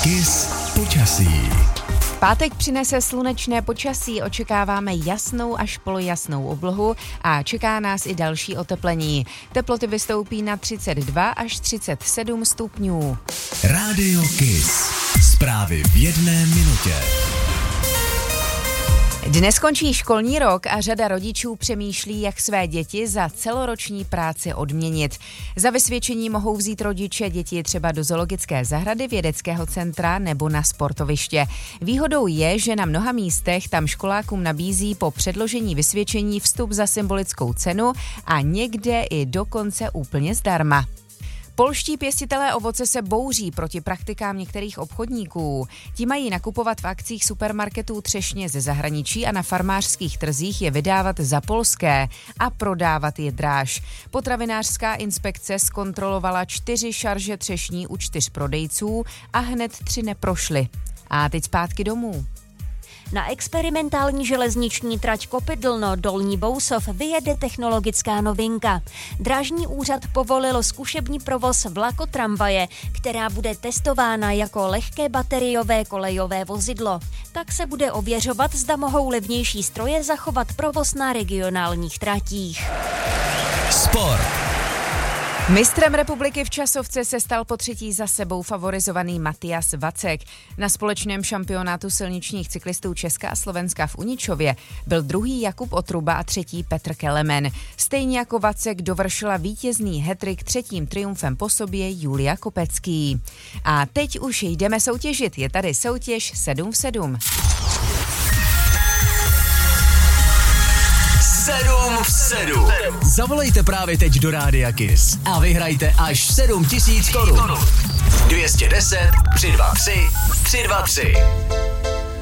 KISS počasí. Pátek přinese slunečné počasí, očekáváme jasnou až polojasnou oblohu a čeká nás i další oteplení. Teploty vystoupí na 32 až 37 stupňů. Rádio KISS. Zprávy v 1 minutě. Dnes končí školní rok a řada rodičů přemýšlí, jak své děti za celoroční práci odměnit. Za vysvědčení mohou vzít rodiče děti třeba do zoologické zahrady, vědeckého centra nebo na sportoviště. Výhodou je, že na mnoha místech tam školákům nabízí po předložení vysvědčení vstup za symbolickou cenu a někde i dokonce úplně zdarma. Polští pěstitelé ovoce se bouří proti praktikám některých obchodníků. Ti mají nakupovat v akcích supermarketů třešně ze zahraničí a na farmářských trzích je vydávat za polské a prodávat je dráž. Potravinářská inspekce zkontrolovala 4 šarže třešní u 4 prodejců a hned 3 neprošly. A teď zpátky domů. Na experimentální železniční trať Kopydlno-Dolní Bousov vyjede technologická novinka. Drážní úřad povolil zkušební provoz vlakotramvaje, která bude testována jako lehké bateriové kolejové vozidlo. Tak se bude ověřovat, zda mohou levnější stroje zachovat provoz na regionálních tratích. Sport. Mistrem republiky v časovce se stal po 3. za sebou favorizovaný Matias Vacek. Na společném šampionátu silničních cyklistů Česka a Slovenska v Uničově byl 2. Jakub Otruba a 3. Petr Kelemen. Stejně jako Vacek dovršila vítězný hat-trick 3. triumfem po sobě Julia Kopecký. A teď už jdeme soutěžit, je tady soutěž 7 v 7. 7 v 7. Zavolejte právě teď do Rádia KISS a vyhrajte až 7 000 korun. 210 323 323.